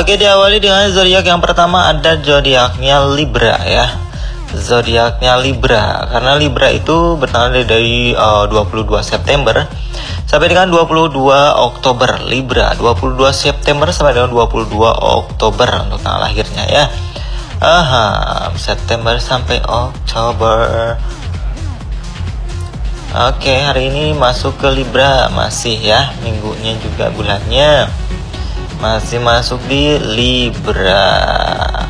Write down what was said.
Oke, diawali dengan zodiak yang pertama ada zodiaknya Libra ya. Zodiaknya Libra, karena Libra itu bertanggal dari 22 September sampai dengan 22 Oktober. Libra 22 September sampai dengan 22 Oktober untuk tanggal lahirnya ya. September sampai Oktober. Oke, hari ini masuk ke Libra masih ya, minggunya juga bulannya masih masuk di Libra.